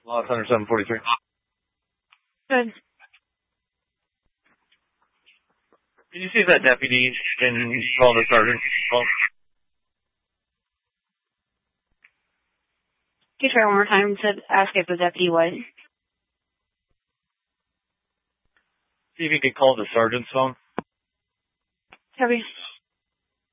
Lost 10743. Good. Did you see if that deputy can call the sergeant? Can you try one more time to ask if the deputy what? See if he could call the sergeant's phone. Copy.